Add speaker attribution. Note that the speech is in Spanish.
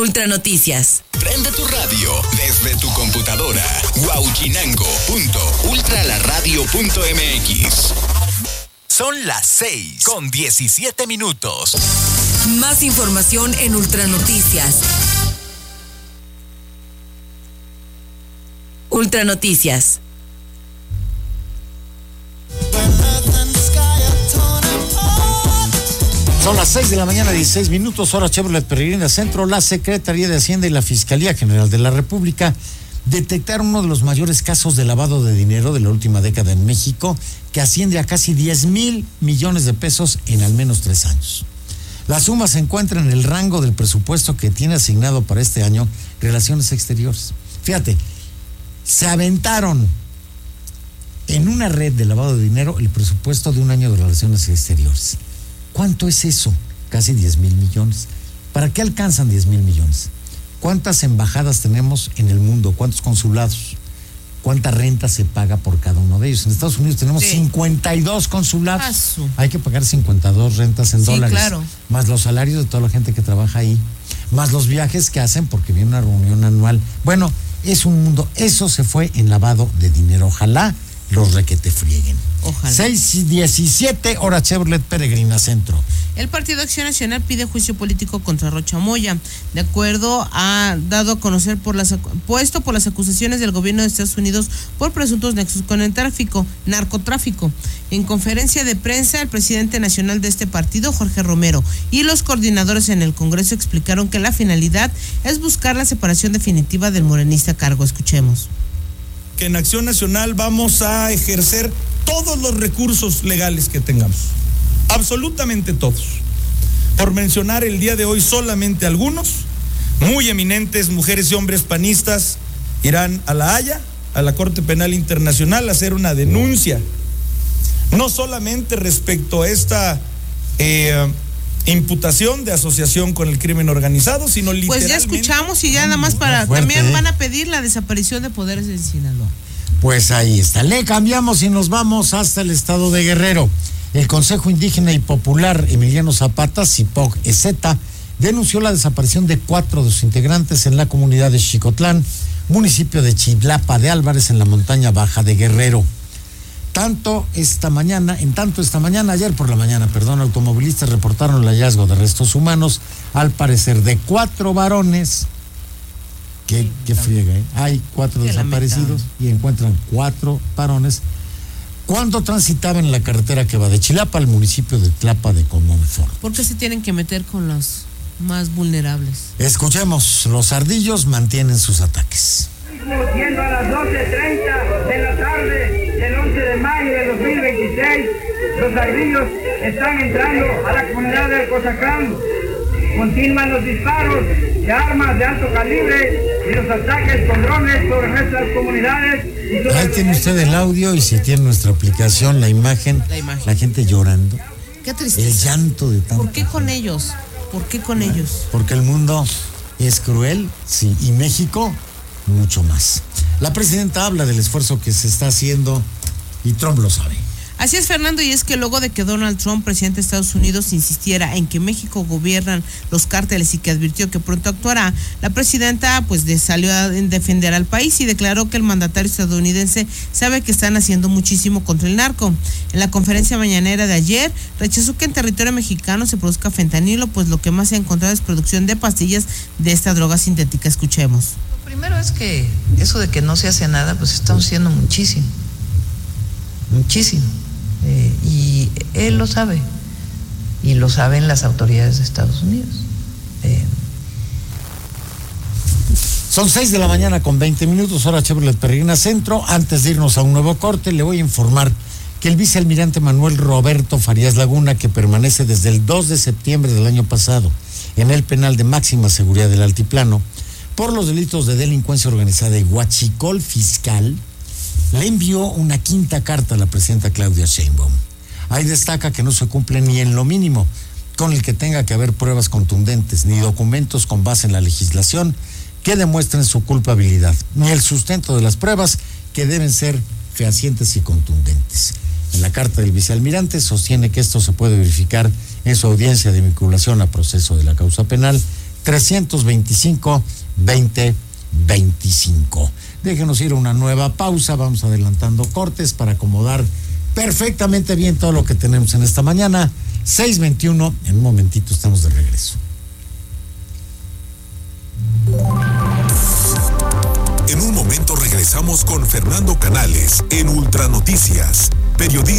Speaker 1: Ultranoticias.
Speaker 2: Prende tu radio desde tu computadora. Huauchinango.ultralaradio.mx. Son las 6:17.
Speaker 1: Más información en Ultranoticias. Ultranoticias.
Speaker 3: Son las 6:16 hora Chevrolet Peregrina Centro. La Secretaría de Hacienda y la Fiscalía General de la República detectaron uno de los mayores casos de lavado de dinero de la última década en México, que asciende a casi 10,000 millones de pesos en al menos 3 años. La suma se encuentra en el rango del presupuesto que tiene asignado para este año Relaciones Exteriores. Fíjate, se aventaron en una red de lavado de dinero el presupuesto de un año de Relaciones Exteriores. ¿Cuánto es eso? Casi 10,000 millones. ¿Para qué alcanzan 10,000 millones? ¿Cuántas embajadas tenemos en el mundo? ¿Cuántos consulados? ¿Cuánta renta se paga por cada uno de ellos? En Estados Unidos tenemos 52 consulados. Hay que pagar 52 rentas en dólares.
Speaker 4: Claro.
Speaker 3: Más los salarios de toda la gente que trabaja ahí. Más los viajes que hacen porque viene una reunión anual. Bueno, es un mundo. Eso se fue en lavado de dinero. Ojalá los requete frieguen.
Speaker 4: Ojalá.
Speaker 3: 6:17 hora Chevrolet Peregrina Centro.
Speaker 4: El Partido Acción Nacional pide juicio político contra Rocha Moya, de acuerdo a dado a conocer puesto por las acusaciones del gobierno de Estados Unidos por presuntos nexos con el narcotráfico. En conferencia de prensa, el presidente nacional de este partido, Jorge Romero, y los coordinadores en el Congreso explicaron que la finalidad es buscar la separación definitiva del morenista a cargo. Escuchemos.
Speaker 5: Que en Acción Nacional vamos a ejercer todos los recursos legales que tengamos, absolutamente todos. Por mencionar el día de hoy solamente algunos, muy eminentes mujeres y hombres panistas irán a La Haya, a la Corte Penal Internacional, a hacer una denuncia, no solamente respecto a esta imputación de asociación con el crimen organizado, sino literalmente.
Speaker 4: Pues ya escuchamos y ya nada más también van a pedir la desaparición de poderes en Sinaloa.
Speaker 3: Pues ahí está. Le cambiamos y nos vamos hasta el estado de Guerrero. El Consejo Indígena y Popular Emiliano Zapata, CIPOG-EZ, denunció la desaparición de 4 de sus integrantes en la comunidad de Xicotlán, municipio de Chitlapa de Álvarez, en la montaña baja de Guerrero. Ayer por la mañana, automovilistas reportaron el hallazgo de restos humanos, al parecer de 4 varones. Qué friega, ¿eh? Hay 4 desaparecidos y encuentran 4 varones cuando transitaban en la carretera que va de Chilapa al municipio de Tlapa de Comonfort.
Speaker 4: ¿Por qué se tienen que meter con los más vulnerables?
Speaker 3: Escuchemos, los ardillos mantienen sus ataques.
Speaker 6: Siendo a las 12:30 de la tarde del 11 de mayo de 2026, los ardillos están entrando a la comunidad del Cozacán. Continúan los disparos de armas de alto calibre y los ataques con drones sobre nuestras comunidades.
Speaker 3: Ahí tiene usted el audio, y si tiene nuestra aplicación, la imagen. La gente llorando.
Speaker 4: Qué tristeza.
Speaker 3: El llanto de tanto.
Speaker 4: ¿Por qué con ellos?
Speaker 3: Porque el mundo es cruel, sí, y México mucho más. La presidenta habla del esfuerzo que se está haciendo y Trump lo sabe.
Speaker 4: Así es, Fernando, y es que luego de que Donald Trump, presidente de Estados Unidos, insistiera en que México gobiernan los cárteles y que advirtió que pronto actuará, la presidenta salió a defender al país y declaró que el mandatario estadounidense sabe que están haciendo muchísimo contra el narco. En la conferencia mañanera de ayer, rechazó que en territorio mexicano se produzca fentanilo, pues lo que más se ha encontrado es producción de pastillas de esta droga sintética. Escuchemos.
Speaker 7: Lo primero es que eso de que no se hace nada, pues estamos haciendo muchísimo. Y él lo sabe, y lo saben las autoridades de Estados Unidos.
Speaker 3: Son 6:20 a.m, hora Chevrolet Peregrina Centro. Antes de irnos a un nuevo corte, le voy a informar que el vicealmirante Manuel Roberto Farías Laguna, que permanece desde el 2 de septiembre del año pasado en el penal de máxima seguridad del Altiplano, por los delitos de delincuencia organizada y huachicol fiscal, le envió una 5ª carta a la presidenta Claudia Sheinbaum. Ahí destaca que no se cumple ni en lo mínimo con el que tenga que haber pruebas contundentes, ni documentos con base en la legislación que demuestren su culpabilidad, ni el sustento de las pruebas, que deben ser fehacientes y contundentes. En la carta del vicealmirante sostiene que esto se puede verificar en su audiencia de vinculación a proceso de la causa penal, 325-2025. Déjenos ir a una nueva pausa, vamos adelantando cortes para acomodar perfectamente bien todo lo que tenemos en esta mañana. 6:21, en un momentito estamos de regreso.
Speaker 8: En un momento regresamos con Fernando Canales en Ultranoticias, periodista.